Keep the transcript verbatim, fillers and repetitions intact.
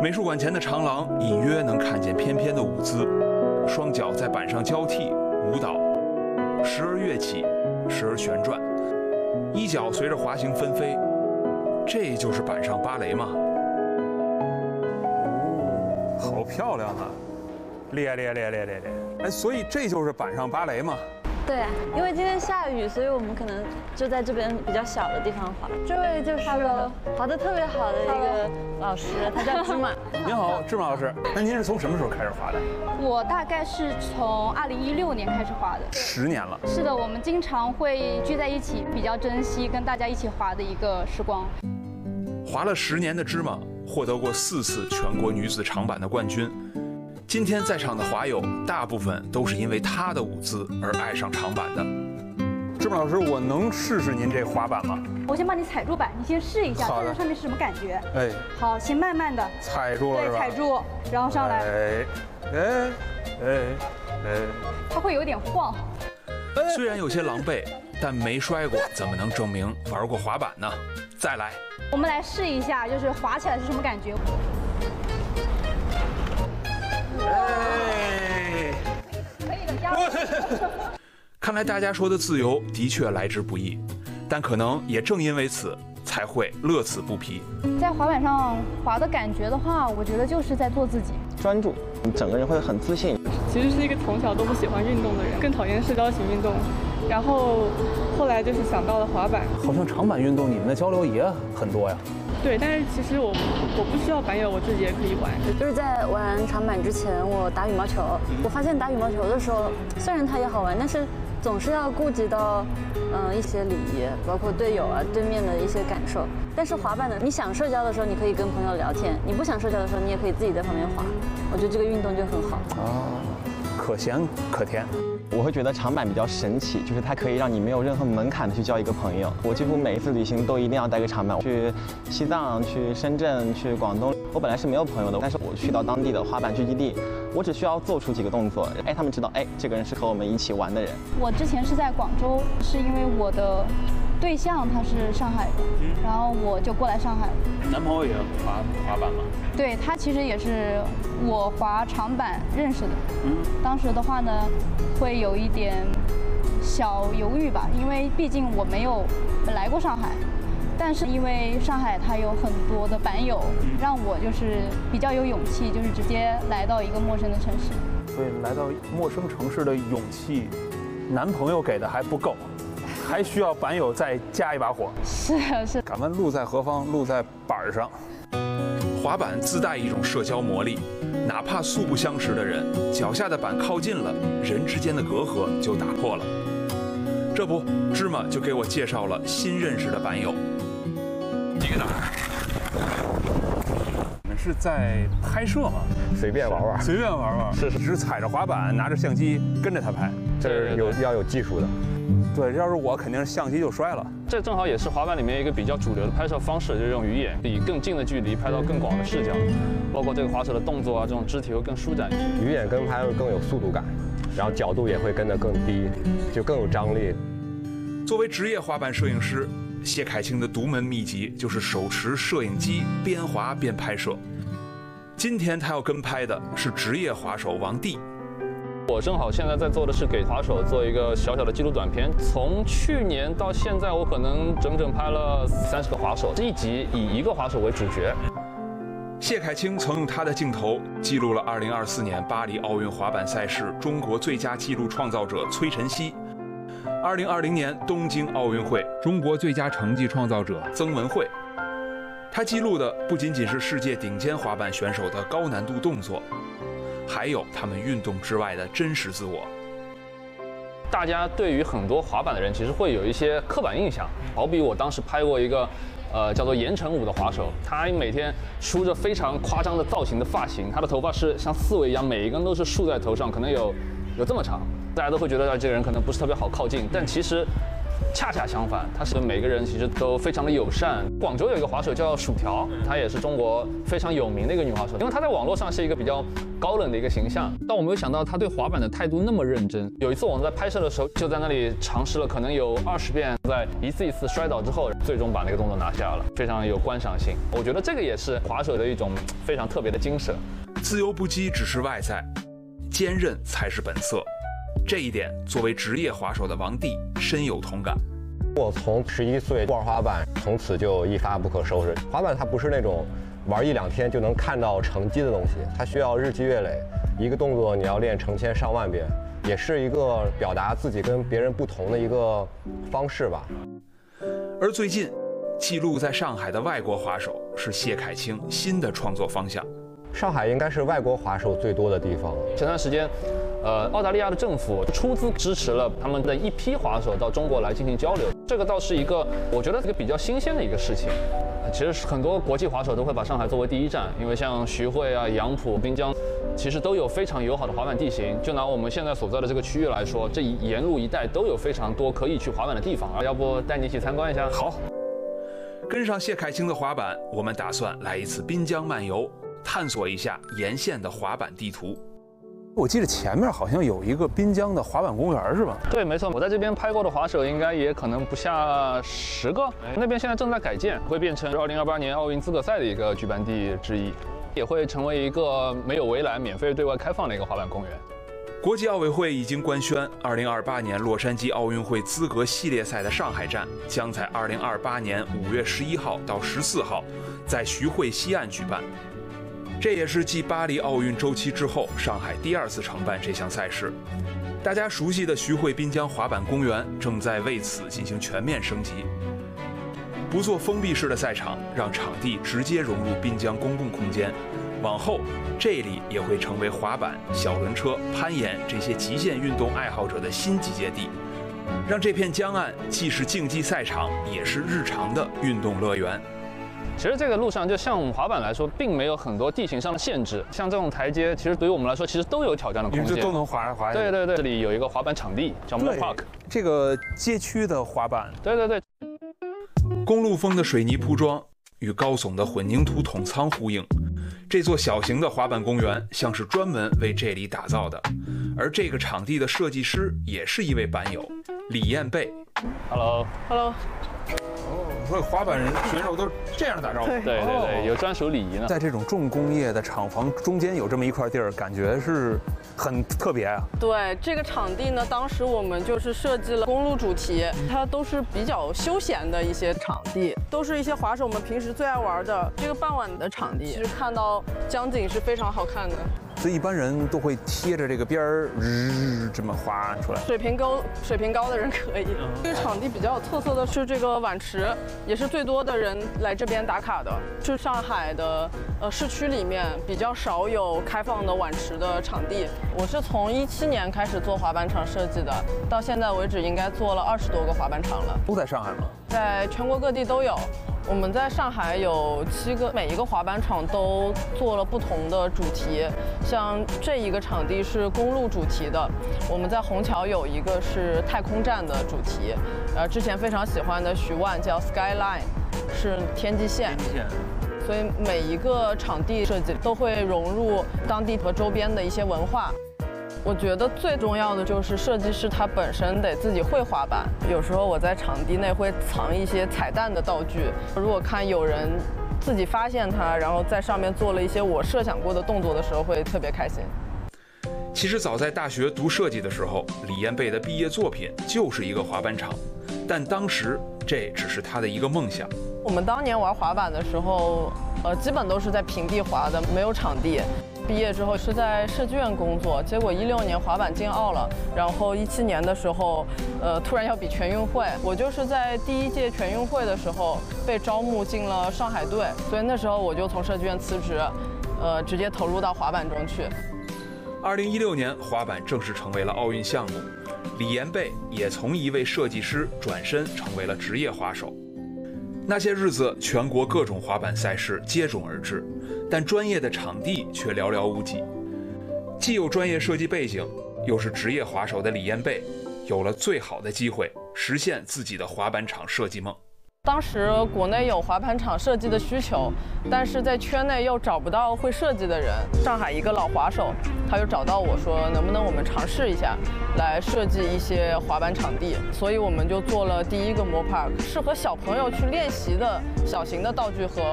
美术馆前的长廊隐约能看见翩翩的舞姿，双脚在板上交替舞蹈，时而跃起，时而旋转，衣角随着滑行纷飞。这就是板上芭蕾吗？好漂亮啊！厉害厉害厉害厉害厉害！哎，所以这就是板上芭蕾吗？ 对，因为今天下雨，所以我们可能就在这边比较小的地方滑。这位就是滑得特别好的一个老师，他叫芝麻。 您好，芝麻老师。那您是从什么时候开始滑的？ 我大概是从二零一六年开始滑的， 十年了。 是的，我们经常会聚在一起，比较珍惜跟大家一起滑的一个时光。 滑了十年的芝麻，获得过四次全国女子长板的冠军。今天在场的滑友，大部分都是因为她的舞姿而爱上长板的。芝麻老师，我能试试您这滑板吗？ 我先帮你踩住板，你先试一下， 看看上面是什么感觉。 哎， 好，先慢慢的踩住了是吧？ 对，踩住，然后上来。 哎，哎，哎，哎， 它会有点晃。 虽然有些狼狈，但没摔过，怎么能证明玩过滑板呢？再来， 我们来试一下，就是滑起来是什么感觉。 哎， 可以的，加油！ 看来大家说的自由的确来之不易，但可能也正因为此，才会乐此不疲。 在滑板上滑的感觉的话，我觉得就是在做自己， 专注，你整个人会很自信。 其实是一个从小都不喜欢运动的人，更讨厌社交型运动，然后后来就是想到了滑板。 好像长板运动你们的交流也很多呀？ 对，但是其实我我不需要板友，我自己也可以玩。 就是在玩长板之前，我打羽毛球，我发现打羽毛球的时候，虽然它也好玩，但是总是要顾及到，嗯、呃、一些礼仪，包括队友啊、对面的一些感受。但是滑板呢，你想社交的时候，你可以跟朋友聊天；你不想社交的时候，你也可以自己在旁边滑。我觉得这个运动就很好。 啊，可咸可甜。 我会觉得长板比较神奇，就是它可以让你没有任何门槛的去交一个朋友。我几乎每一次旅行都一定要带个长板，去西藏、去深圳、去广东。我本来是没有朋友的，但是我去到当地的滑板聚集地，我只需要做出几个动作，哎，他们知道，哎，这个人是和我们一起玩的人。 我之前是在广州，是因为我的对象他是上海的，然后我就过来上海了。 男朋友也滑滑板吗？ 对，他其实也是我滑长板认识的。 嗯， 当时的话呢，会有一点小犹豫吧，因为毕竟我没有来过上海。但是因为上海它有很多的板友，让我就是比较有勇气，就是直接来到一个陌生的城市。 所以来到陌生城市的勇气，男朋友给的还不够，还需要板友再加一把火。 是是。 敢问路在何方？路在板上。 滑板自带一种社交魔力，哪怕素不相识的人，脚下的板靠近了，人之间的隔阂就打破了。这不，芝麻就给我介绍了新认识的板友。你搁哪儿？ 你们是在拍摄吗？ 随便玩玩， 随便玩玩。是是，只是踩着滑板，拿着相机跟着他拍。 这是有要有技术的。 对，要是我肯定是相机就摔了。 这正好也是滑板里面一个比较主流的拍摄方式，就是用鱼眼，以更近的距离拍到更广的视角，包括这个滑手的动作啊，这种肢体会更舒展一些。 鱼眼跟拍会更有速度感，然后角度也会跟得更低，就更有张力。 作为职业滑板摄影师，谢凯清的独门秘籍就是手持摄影机边滑边拍摄。今天他要跟拍的是职业滑手王帝。 我正好现在在做的是给滑手做一个小小的记录短片，从去年到现在，我可能整整拍了三十个滑手，这一集以一个滑手为主角。 谢凯清曾用他的镜头记录了二零二四年巴黎奥运滑板赛事中国最佳纪录创造者崔晨曦，二零二零年东京奥运会中国最佳成绩创造者曾文慧。他记录的不仅仅是世界顶尖滑板选手的高难度动作，还有他们运动之外的真实自我。 大家对于很多滑板的人其实会有一些刻板印象，好比我当时拍过一个呃叫做言承武的滑手，他每天梳着非常夸张的造型的发型，他的头发是像刺猬一样，每一根都是竖在头上，可能有有这么长，大家都会觉得这个人可能不是特别好靠近，但其实恰恰相反，他是每个人其实都非常的友善。广州有一个滑手叫薯条，她也是中国非常有名的一个女滑手，因为她在网络上是一个比较高冷的一个形象。但我没有想到她对滑板的态度那么认真。有一次我们在拍摄的时候，就在那里尝试了可能有二十遍，在一次一次摔倒之后，最终把那个动作拿下了，非常有观赏性。我觉得这个也是滑手的一种非常特别的精神。 自由不羁只是外在，坚韧才是本色。这一点，作为职业滑手的王帝深有同感。 我从十一岁玩滑板，从此就一发不可收拾。滑板它不是那种玩一两天就能看到成绩的东西，它需要日积月累，一个动作你要练成千上万遍，也是一个表达自己跟别人不同的一个方式吧。 而最近，记录在上海的外国滑手是谢凯清新的创作方向。 上海应该是外国滑手最多的地方。 前段时间，呃，澳大利亚的政府出资支持了他们的一批滑手到中国来进行交流，这个倒是一个我觉得一个比较新鲜的一个事情。其实很多国际滑手都会把上海作为第一站，因为像徐汇啊、杨浦、滨江，其实都有非常友好的滑板地形。就拿我们现在所在的这个区域来说，这一沿路一带都有非常多可以去滑板的地方。要不带你一起参观一下？ 好，跟上谢凯清的滑板，我们打算来一次滨江漫游。探索一下沿线的滑板地图。 我记得前面好像有一个滨江的滑板公园，是吧？ 对，没错。我在这边拍过的滑手应该也可能不下十个。那边现在正在改建，会变成二零二八年奥运资格赛的一个举办地之一，也会成为一个没有围栏、免费对外开放的一个滑板公园。 国际奥委会已经官宣，二零二八年洛杉矶奥运会资格系列赛的上海站将在二零二八年五月十一号到十四号在徐汇西岸举办。这也是继巴黎奥运周期之后，上海第二次承办这项赛事。大家熟悉的徐汇滨江滑板公园正在为此进行全面升级，不做封闭式的赛场，让场地直接融入滨江公共空间。往后，这里也会成为滑板、小轮车、攀岩这些极限运动爱好者的新集结地，让这片江岸既是竞技赛场，也是日常的运动乐园。 其实这个路上，就像滑板来说，并没有很多地形上的限制。像这种台阶，其实对于我们来说，其实都有挑战的空间， 都能滑滑。 对对对，这里有一个滑板场地，叫 Moore Park。 这个街区的滑板。 对对对。 公路风的水泥铺装与高耸的混凝土筒仓呼应，这座小型的滑板公园像是专门为这里打造的。而这个场地的设计师也是一位板友，李彦贝。 Hello。Hello。 哦，所以滑板人选手都是这样打招呼。 对对对，有专属礼仪呢。 在这种重工业的厂房中间有这么一块地儿，感觉是很特别啊。 对，这个场地呢，当时我们就是设计了公路主题，它都是比较休闲的一些场地，都是一些滑手们平时最爱玩的这个傍晚的场地。其实看到江景是非常好看的。 所以一般人都会贴着这个边儿，日这么滑出来。 水平高，水平高的人可以。嗯、这个场地比较有特色的是这个碗池，也是最多的人来这边打卡的。是上海的呃市区里面比较少有开放的碗池的场地。我是从一七年开始做滑板场设计的，到现在为止应该做了二十多个滑板场了。 都在上海吗？ 在全国各地都有。我们在上海有七个，每一个滑板场都做了不同的主题。像这一个场地是公路主题的，我们在虹桥有一个是太空站的主题。呃，之前非常喜欢的徐万叫 Skyline， 是天际线。天际线。所以每一个场地设计都会融入当地和周边的一些文化。我觉得最重要的就是设计师他本身得自己会滑板。有时候我在场地内会藏一些彩蛋的道具，如果看有人自己发现它，然后在上面做了一些我设想过的动作的时候，会特别开心。 其实早在大学读设计的时候，李彦贝的毕业作品就是一个滑板场，但当时这只是他的一个梦想。 我们当年玩滑板的时候，呃，基本都是在平地滑的，没有场地。毕业之后是在设计院工作，结果一六年滑板进奥了，然后一七年的时候，呃，突然要比全运会，我就是在第一届全运会的时候被招募进了上海队，所以那时候我就从设计院辞职，呃，直接投入到滑板中去。 二零一六年，滑板正式成为了奥运项目，李彦贝也从一位设计师转身成为了职业滑手。那些日子，全国各种滑板赛事接踵而至，但专业的场地却寥寥无几。既有专业设计背景，又是职业滑手的李彦贝， 有了最好的机会实现自己的滑板场设计梦。 当时国内有滑板场设计的需求，但是在圈内又找不到会设计的人。上海一个老滑手，他就找到我说，能不能我们尝试一下，来设计一些滑板场地。所以我们就做了第一个 Mo Park， 适合小朋友去练习的小型的道具和